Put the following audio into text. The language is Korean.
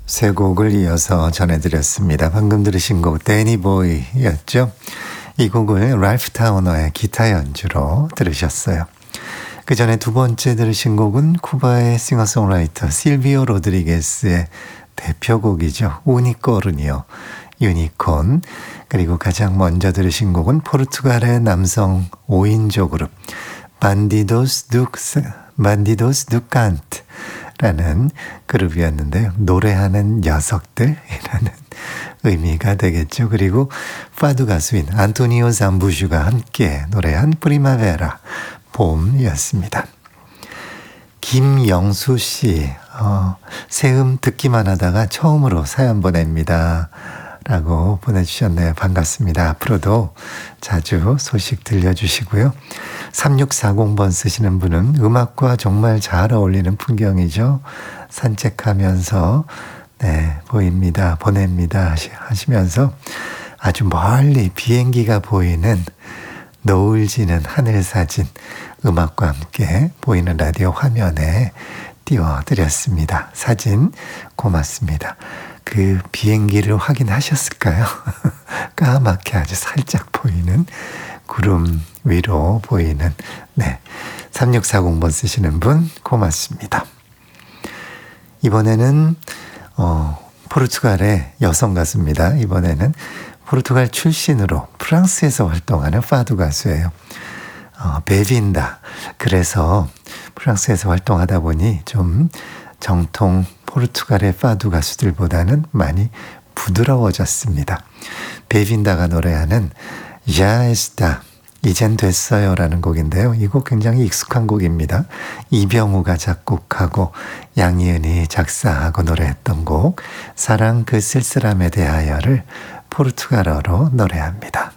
세 곡을 이어서 전해드렸습니다. 방금 들으신 곡 데니 보이였죠. 이 곡을 랄프 타우너의 기타 연주로 들으셨어요. 그 전에 두 번째 들으신 곡은 쿠바의 싱어송라이터 실비오 로드리게스의 대표곡이죠. 우니코르니오, 유니콘. 그리고 가장 먼저 들으신 곡은 포르투갈의 남성 5인조 그룹 반디도스 두 칸트 라는 그룹이었는데요. 노래하는 녀석들이라는 의미가 되겠죠. 그리고 파두 가수인 안토니오 잠부슈가 함께 노래한 프리마베라, 봄이었습니다. 김영수 씨, 새음 듣기만 하다가 처음으로 사연 보냅니다. 라고 보내주셨네요. 반갑습니다. 앞으로도 자주 소식 들려주시고요. 3640번 쓰시는 분은 음악과 정말 잘 어울리는 풍경이죠. 산책하면서 보입니다. 보냅니다 하시면서 아주 멀리 비행기가 보이는 노을 지는 하늘 사진 음악과 함께 보이는 라디오 화면에 띄워드렸습니다. 사진 고맙습니다. 그 비행기를 확인하셨을까요? 까맣게 아주 살짝 보이는 구름 위로 보이는 3640번 쓰시는 분 고맙습니다. 이번에는 포르투갈의 여성 가수입니다. 이번에는 포르투갈 출신으로 프랑스에서 활동하는 파두 가수예요. 베빈다. 그래서 프랑스에서 활동하다 보니 좀 정통 포르투갈의 파두 가수들보다는 많이 부드러워졌습니다. 베빈다가 노래하는 야 에스타, 이젠 됐어요 라는 곡인데요. 이 곡 굉장히 익숙한 곡입니다. 이병우가 작곡하고 양희은이 작사하고 노래했던 곡 사랑 그 쓸쓸함에 대하여를 포르투갈어로 노래합니다.